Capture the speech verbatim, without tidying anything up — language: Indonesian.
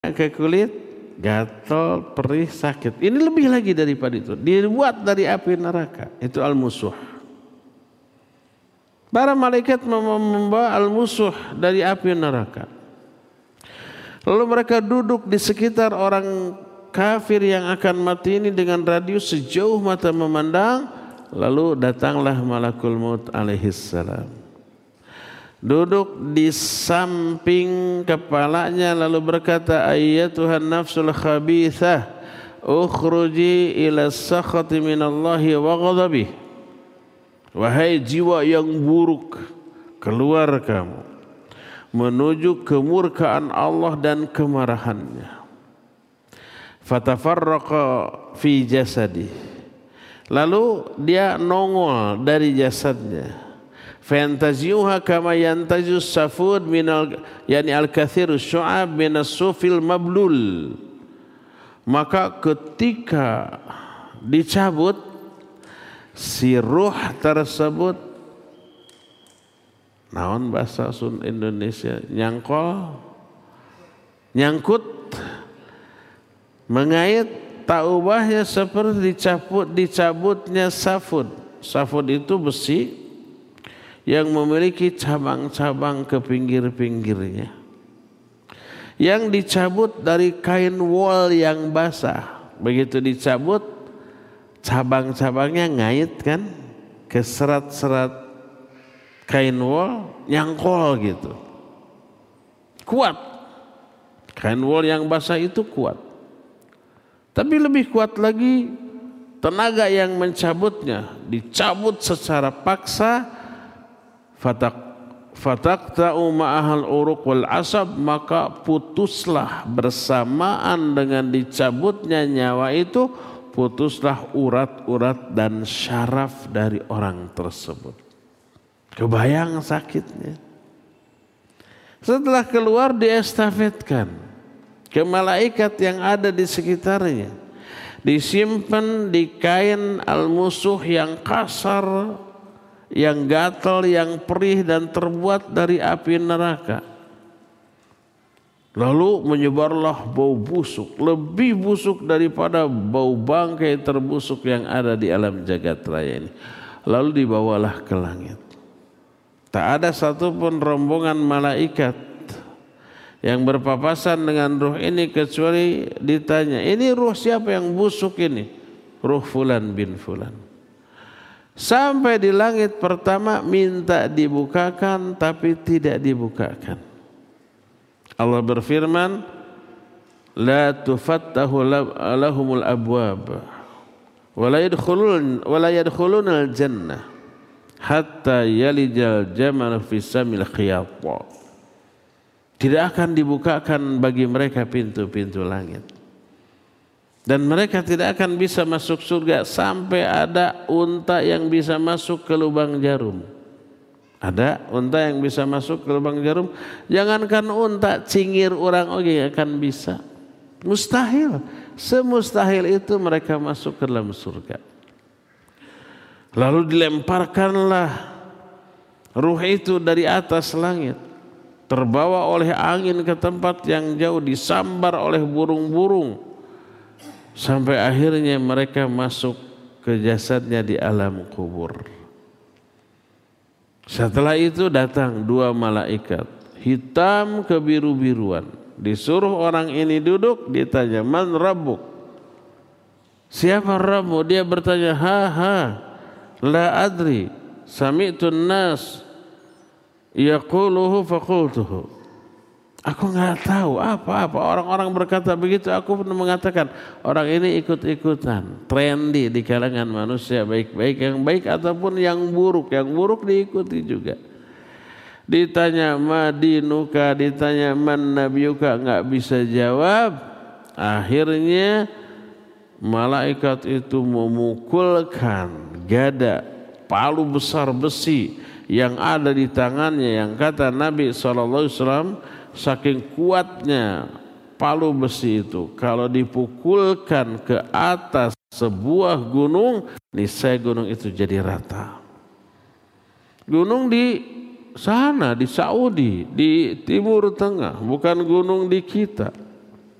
ke kulit, gatal, perih, sakit. Ini lebih lagi daripada itu. Dibuat dari api neraka. Itu al-musuh. Para malaikat membawa al-musuh dari api neraka. Lalu mereka duduk di sekitar orang kafir yang akan mati ini dengan radius sejauh mata memandang. Lalu datanglah malakul maut alaihissalam, duduk di samping kepalanya lalu berkata, ayyatuhan nafsul khabithah ukhruji ila sakhati minallahi wa ghadabih. Wahai jiwa yang buruk, keluar kamu menuju kemurkaan Allah dan kemarahannya. Fatafarraqa fi jasadi, lalu dia nongol dari jasadnya. Fantaziuha kama yantazius safud minal yani al-kathirus syu'ab minas sufil mablul. Maka ketika dicabut si ruh tersebut, naon bahasa Sun Indonesia, nyangkol, nyangkut, mengait, tak ubahnya seperti dicabut dicabutnya safud. Safud itu besi yang memiliki cabang-cabang ke pinggir-pinggirnya, yang dicabut dari kain wol yang basah. Begitu dicabut, cabang-cabangnya ngait kan ke serat-serat kain wol, nyangkol gitu, kuat. Kain wol yang basah itu kuat, tapi lebih kuat lagi tenaga yang mencabutnya. Dicabut secara paksa, fatak fatakta'u ma'ahal uruq wal asab, maka putuslah bersamaan dengan dicabutnya nyawa itu, putuslah urat-urat dan syaraf dari orang tersebut. Kebayang sakitnya. Setelah keluar diestafetkan ke malaikat yang ada di sekitarnya, disimpan di kain al-musuh yang kasar, yang gatal, yang perih dan terbuat dari api neraka. Lalu menyebarlah bau busuk, lebih busuk daripada bau bangkai terbusuk yang ada di alam jagat raya ini. Lalu dibawalah ke langit. Tak ada satupun rombongan malaikat yang berpapasan dengan ruh ini kecuali ditanya, ini ruh siapa yang busuk ini? Ruh fulan bin fulan. Sampai di langit pertama minta dibukakan tapi tidak dibukakan. Allah berfirman, la tufattahu lahumul abwab wa la yadkhulun wa la yadkhulunal jannah hatta yalijal jamal fi samil khiyat. Tidak akan dibukakan bagi mereka pintu-pintu langit, dan mereka tidak akan bisa masuk surga sampai ada unta yang bisa masuk ke lubang jarum. Ada unta yang bisa masuk ke lubang jarum. Jangankan unta, cingir orang oke akan bisa. Mustahil. Semustahil itu mereka masuk ke dalam surga. Lalu dilemparkanlah ruh itu dari atas langit, terbawa oleh angin ke tempat yang jauh, disambar oleh burung-burung, sampai akhirnya mereka masuk ke jasadnya di alam kubur. Setelah itu datang dua malaikat hitam kebiru-biruan, disuruh orang ini duduk, ditanya, man rabbuk, siapa Rabbu? Dia bertanya, ha ha la adri sami'tun nas yaquluhu faqultuhu. Aku enggak tahu apa-apa. Orang-orang berkata begitu, aku pun mengatakan. Orang ini ikut-ikutan, trendy di kalangan manusia, baik-baik yang baik ataupun yang buruk. Yang buruk diikuti juga. Ditanya madinuka, ditanya man nabiyuka, enggak bisa jawab. Akhirnya malaikat itu memukulkan gada palu besar besi yang ada di tangannya, yang kata Nabi shallallahu alaihi wasallam, saking kuatnya palu besi itu, kalau dipukulkan ke atas sebuah gunung, niscaya gunung itu jadi rata. Gunung di sana, di Saudi, di Timur Tengah, bukan gunung di kita.